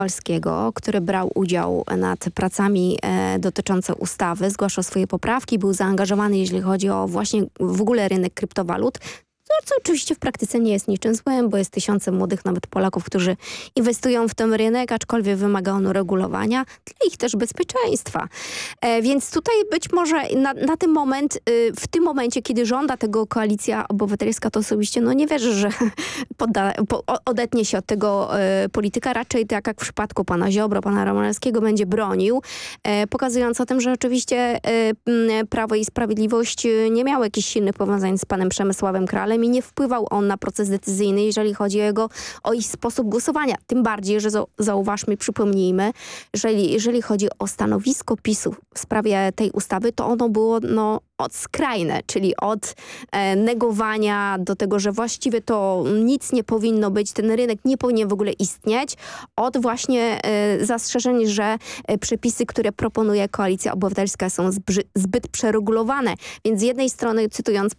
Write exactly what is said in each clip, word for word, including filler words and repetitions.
Kowalskiego, który brał udział nad pracami e, dotyczące ustawy, zgłaszał swoje poprawki, był zaangażowany, jeśli chodzi o właśnie w ogóle rynek kryptowalut. To, co oczywiście w praktyce nie jest niczym złym, bo jest tysiące młodych nawet Polaków, którzy inwestują w ten rynek, aczkolwiek wymaga on regulowania, dla ich też bezpieczeństwa. E, więc tutaj być może na, na ten moment, y, w tym momencie, kiedy żąda tego Koalicja Obywatelska, to osobiście no nie wierzę, że podda, po, odetnie się od tego y, polityka. Raczej tak jak w przypadku pana Ziobro, pana Romanowskiego będzie bronił, e, pokazując o tym, że oczywiście y, Prawo i Sprawiedliwość nie miało jakichś silnych powiązań z panem Przemysławem Kralem i nie wpływał on na proces decyzyjny, jeżeli chodzi o jego o ich sposób głosowania. Tym bardziej, że zauważmy, przypomnijmy, że jeżeli chodzi o stanowisko PiSu w sprawie tej ustawy, to ono było no, od skrajne, czyli od e, negowania do tego, że właściwie to nic nie powinno być, ten rynek nie powinien w ogóle istnieć, od właśnie e, zastrzeżeń, że e, przepisy, które proponuje Koalicja Obywatelska są zbrzy, zbyt przeregulowane. Więc z jednej strony, cytując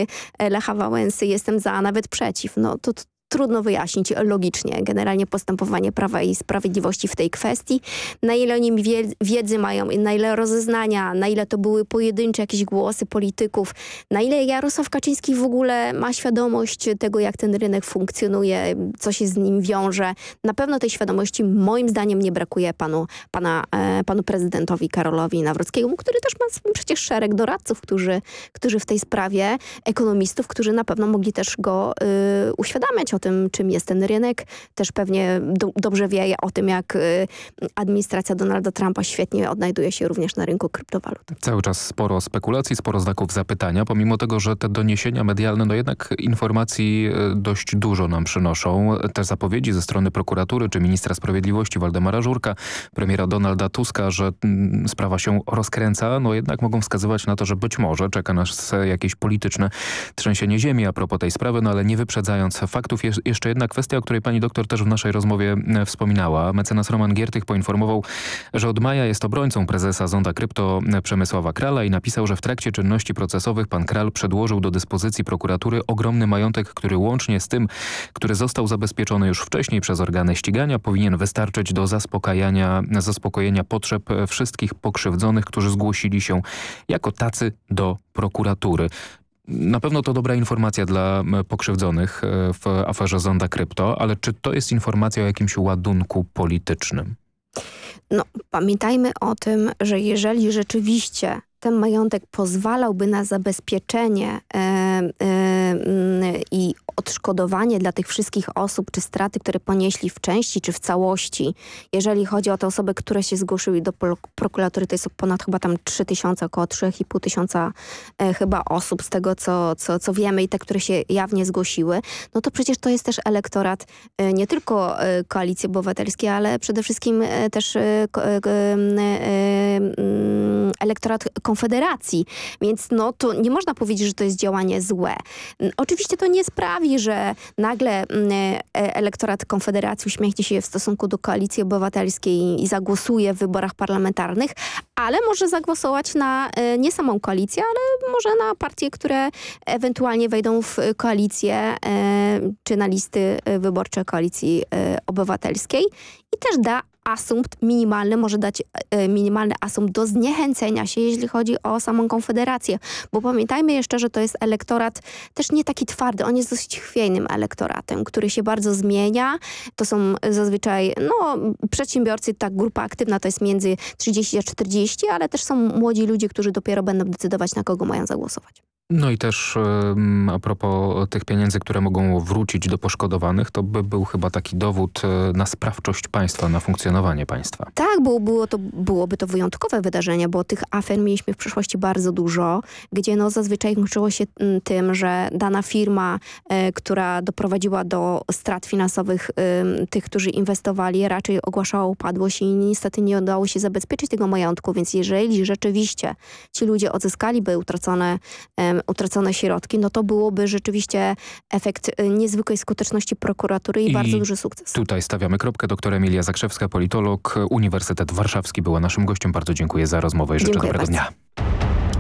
e, Lecha Wałęsy, jestem za, a nawet przeciw. No to, to trudno wyjaśnić logicznie generalnie postępowanie Prawa i Sprawiedliwości w tej kwestii. Na ile oni wiedzy mają, na ile rozeznania, na ile to były pojedyncze jakieś głosy polityków, na ile Jarosław Kaczyński w ogóle ma świadomość tego, jak ten rynek funkcjonuje, co się z nim wiąże. Na pewno tej świadomości moim zdaniem nie brakuje panu, pana, e, panu prezydentowi Karolowi Nawrockiemu, który też ma przecież szereg doradców, którzy, którzy w tej sprawie, ekonomistów, którzy na pewno mogli też go y, uświadamiać o tym, czym jest ten rynek. Też pewnie do, dobrze wie o tym, jak y, administracja Donalda Trumpa świetnie odnajduje się również na rynku kryptowalut. Cały czas sporo spekulacji, sporo znaków zapytania, pomimo tego, że te doniesienia medialne, no jednak informacji dość dużo nam przynoszą. Te zapowiedzi ze strony prokuratury czy ministra sprawiedliwości Waldemara Żurka, premiera Donalda Tuska, że mm, sprawa się rozkręca, no jednak mogą wskazywać na to, że być może czeka nas jakieś polityczne trzęsienie ziemi a propos tej sprawy, no ale nie wyprzedzając faktów. Jeszcze jedna kwestia, o której pani doktor też w naszej rozmowie wspominała. Mecenas Roman Giertych poinformował, że od maja jest obrońcą prezesa Zonda Krypto Przemysława Krala i napisał, że w trakcie czynności procesowych pan Kral przedłożył do dyspozycji prokuratury ogromny majątek, który łącznie z tym, który został zabezpieczony już wcześniej przez organy ścigania, powinien wystarczyć do zaspokajania, zaspokojenia potrzeb wszystkich pokrzywdzonych, którzy zgłosili się jako tacy do prokuratury. Na pewno to dobra informacja dla pokrzywdzonych w aferze Zonda Krypto, ale czy to jest informacja o jakimś ładunku politycznym? No, pamiętajmy o tym, że jeżeli rzeczywiście ten majątek pozwalałby na zabezpieczenie e, e, i odszkodowanie dla tych wszystkich osób, czy straty, które ponieśli w części, czy w całości. Jeżeli chodzi o te osoby, które się zgłosiły do prokuratury, to jest ponad chyba tam trzy tysiące, około trzy i pół tysiąca e, chyba osób z tego, co, co, co wiemy i te, które się jawnie zgłosiły, no to przecież to jest też elektorat e, nie tylko e, Koalicji Obywatelskiej, ale przede wszystkim e, też e, e, e, elektorat Konfederacji. Więc no to nie można powiedzieć, że to jest działanie złe. Oczywiście to nie sprawi, że nagle elektorat Konfederacji uśmiechnie się w stosunku do Koalicji Obywatelskiej i zagłosuje w wyborach parlamentarnych, ale może zagłosować na nie samą koalicję, ale może na partie, które ewentualnie wejdą w koalicję czy na listy wyborcze Koalicji Obywatelskiej i też da asumpt minimalny, może dać e, minimalny asumpt do zniechęcenia się, jeśli chodzi o samą Konfederację. Bo pamiętajmy jeszcze, że to jest elektorat też nie taki twardy, on jest dosyć chwiejnym elektoratem, który się bardzo zmienia. To są zazwyczaj, no, przedsiębiorcy, ta grupa aktywna to jest między trzydzieści a czterdzieści, ale też są młodzi ludzie, którzy dopiero będą decydować, na kogo mają zagłosować. No i też um, a propos tych pieniędzy, które mogą wrócić do poszkodowanych, to by był chyba taki dowód na sprawczość państwa, na funkcjonowanie państwa. Tak, było, było to, byłoby to wyjątkowe wydarzenie, bo tych afer mieliśmy w przeszłości bardzo dużo, gdzie no zazwyczaj kończyło się tym, że dana firma, e, która doprowadziła do strat finansowych e, tych, którzy inwestowali, raczej ogłaszała upadłość i niestety nie udało się zabezpieczyć tego majątku, więc jeżeli rzeczywiście ci ludzie odzyskaliby utracone e, utracone środki, no to byłoby rzeczywiście efekt niezwykłej skuteczności prokuratury i, I bardzo duży sukces. Tutaj stawiamy kropkę. Doktor Emilia Zakrzewska, politolog, Uniwersytet Warszawski była naszym gościem. Bardzo dziękuję za rozmowę i życzę dziękuję dobrego bardzo. dnia.